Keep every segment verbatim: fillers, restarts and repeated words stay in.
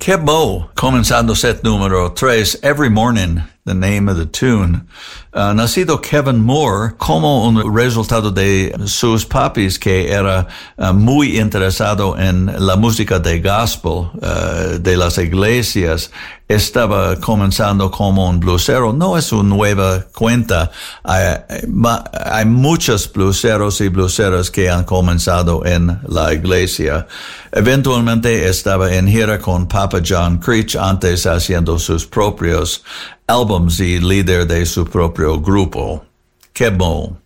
Kebo, comenzando set número tres, Every Morning, the name of the tune. Uh, nacido Kevin Moore como un resultado de sus papis que era uh, muy interesado en la música de gospel uh, de las iglesias. Estaba comenzando como un blusero. No es una nueva cuenta. Hay, hay muchos bluseros y bluseras que han comenzado en la iglesia. Eventualmente estaba en gira con Papa John Creech, antes haciendo sus propios álbums y líder de su propio grupo. Kebo.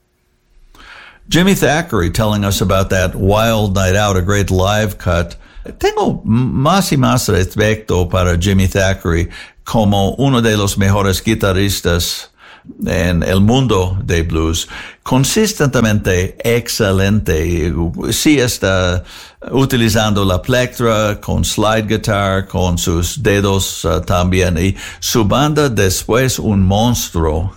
Jimmy Thackeray telling us about that Wild Night Out, a great live cut. Tengo más y más respeto para Jimmy Thackeray como uno de los mejores guitarristas en el mundo de blues. Consistentemente excelente. Sí está utilizando la plectra con slide guitar, con sus dedos uh, también. Y su banda después un monstruo.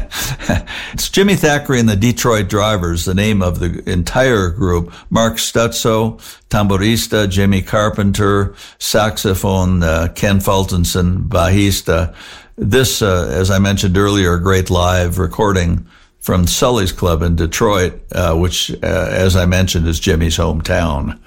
It's Jimmy Thackeray and the Detroit Drivers, the name of the entire group. Mark Stutzo, tamborista, Jimmy Carpenter, saxophone, uh, Ken Fultonson, bajista. This, uh, as I mentioned earlier, a great live recording from Sully's Club in Detroit, uh, which, uh, as I mentioned, is Jimmy's hometown.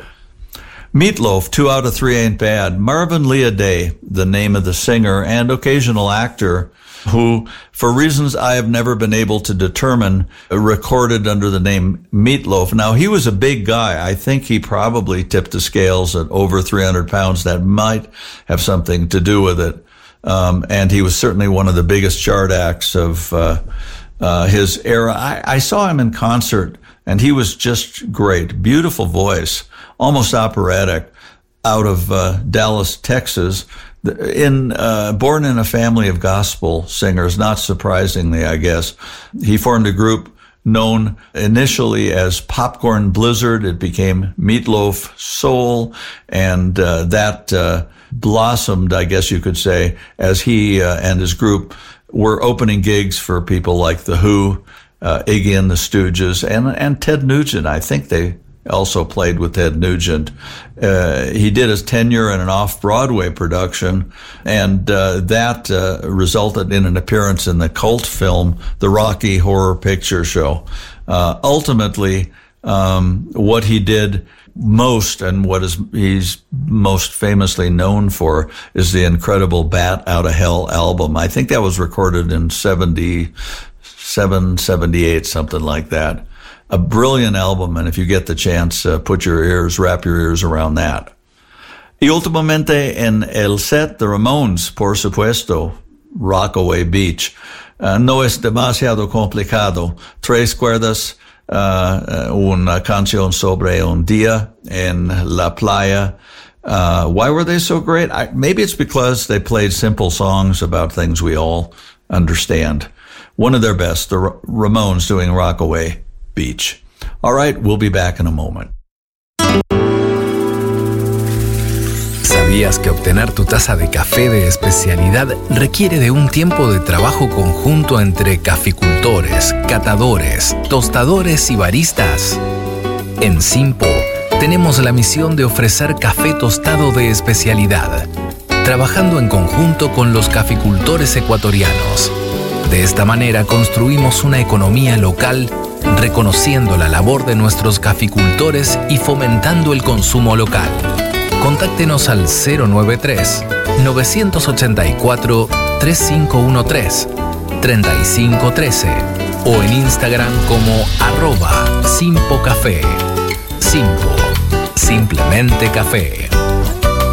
Meatloaf, Two Out of Three Ain't Bad. Marvin Leaday, the name of the singer and occasional actor who, for reasons I have never been able to determine, recorded under the name Meatloaf. Now, he was a big guy. I think he probably tipped the scales at over three hundred pounds. That might have something to do with it. Um, and he was certainly one of the biggest chart acts of uh, uh, his era. I, I saw him in concert, and he was just great. Beautiful voice, almost operatic, out of uh, Dallas, Texas. In uh, born in a family of gospel singers, not surprisingly, I guess. He formed a group known initially as Popcorn Blizzard. It became Meatloaf Soul, and uh, that uh, blossomed, I guess you could say, as he uh, and his group were opening gigs for people like The Who, uh, Iggy and the Stooges, and and Ted Nugent. I think they also played with Ted Nugent. Uh, he did his tenure in an off-Broadway production, and uh, that uh, resulted in an appearance in the cult film, The Rocky Horror Picture Show. Uh, ultimately, um, what he did most, and what is he's most famously known for, is the incredible Bat Out of Hell album. I think that was recorded in seventy-seven, seventy-eight, something like that. A brilliant album, and if you get the chance, uh, put your ears, wrap your ears around that. Y últimamente en el set, The Ramones, por supuesto, Rockaway Beach. Uh, no es demasiado complicado. Tres cuerdas, uh, una canción sobre un día en la playa. Uh, why were they so great? I, maybe it's because they played simple songs about things we all understand. One of their best, the Ramones doing Rockaway Beach. All right, we'll be back in a moment. ¿Sabías que obtener tu taza de café de especialidad requiere de un tiempo de trabajo conjunto entre caficultores, catadores, tostadores y baristas? En Simpo tenemos la misión de ofrecer café tostado de especialidad, trabajando en conjunto con los caficultores ecuatorianos. De esta manera construimos una economía local, reconociendo la labor de nuestros caficultores y fomentando el consumo local. Contáctenos al cero nueve tres, nueve ocho cuatro, tres cinco uno tres, tres cinco uno tres o en Instagram como arroba Simpo Café. Simpo, simplemente café.